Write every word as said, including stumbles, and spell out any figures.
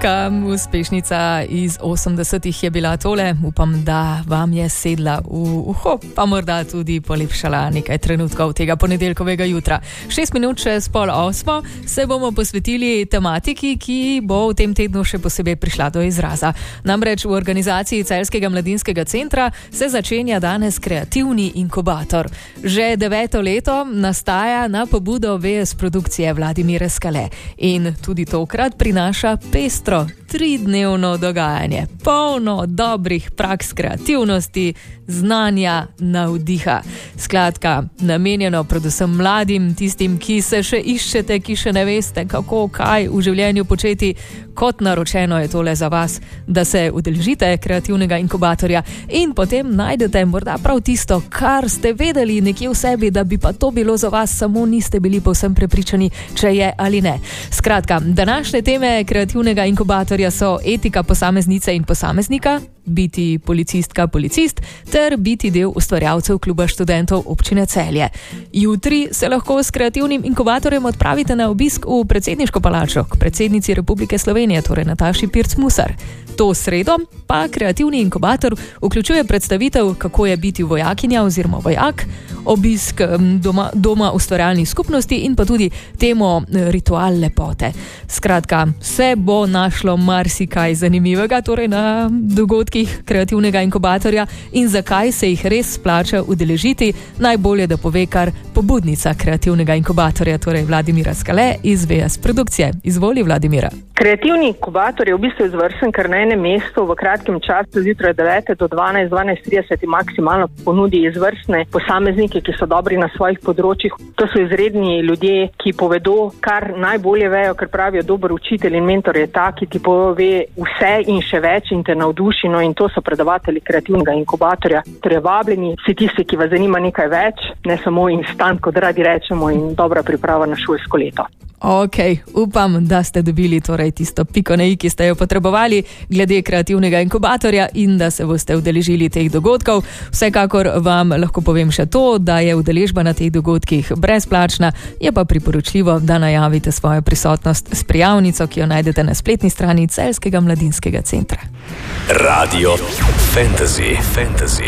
Čestitka, uspešnica iz osemdesetih je bila tole. Upam, da vam je sedla v uho, pa morda tudi polepšala nekaj trenutkov tega ponedeljkovega jutra. Šest minut čez pol osmo se bomo posvetili tematiki, ki bo v tem tednu še posebej prišla do izraza. Namreč v organizaciji Celjskega mladinskega centra se začenja danes kreativni inkubator. Že deveto leto nastaja na pobudo V S produkcije Vladimire Skale in tudi tokrat prinaša pestro, tridnevno dogajanje, polno dobrih praks kreativnosti, znanja, navdiha. Skratka, namenjeno predvsem mladim, tistim, ki se še iščete, ki še ne veste, kako, kaj v življenju početi. Kot naročeno je tole za vas, da se udeležite kreativnega inkubatorja in potem najdete morda prav tisto, kar ste vedeli nekje v sebi, da bi pa to bilo za vas, samo niste bili povsem prepričani, če je ali ne. Skratka, današnje teme kreativnega inkubatorja so etika posameznice in posameznika, biti policistka, policist ter biti del ustvarjalcev kluba študentov občine Celje. Jutri se lahko s kreativnim inkubatorjem odpravite na obisk v predsedniško palačo k predsednici Republike Slovenije, torej Nataši Pirc Musar. To sredo pa kreativni inkubator vključuje predstavitev, kako je biti vojakinja oziroma vojak, obisk doma, doma ustvarjalnih skupnosti in pa tudi temo ritual lepote. Skratka, se bo našlo marsikaj zanimivega, torej na dogodkih kreativnega inkubatorja, in zakaj se jih res splača udeležiti, najbolje da pove kar pobudnica kreativnega inkubatorja, torej Vladimira Skale iz V S produkcije. Izvoli, Vladimira. Kreativni inkubator je v bistvu izvrsten, ker na enem mestu v kratkem času zjutraj devete do dvanajst, dvanajst trideset maksimalno ponudi izvrstne posameznike, ki so dobri na svojih področjih. To so izredni ljudje, ki povedo, kar najbolje vejo, ker pravijo, dober učitelj in mentor je taki, ki pove vse in še več in te navduši, no in to so predavatelji kreativnega inkubatorja. Torej vabljeni vsi tisti, ki vas zanima nekaj več, ne samo instant, kot radi rečemo, in dobra priprava na šolsko leto. Ok, upam, da ste dobili torej tisto piko na i, ki ste jo potrebovali glede kreativnega inkubatorja in da se boste udeležili teh dogodkov. Vsekakor vam lahko povem še to, da je udeležba na teh dogodkih brezplačna, je pa priporočljivo, da najavite svojo prisotnost s prijavnico, ki jo najdete na spletni strani Celjskega mladinskega centra. Radio Fantasy. Fantasy.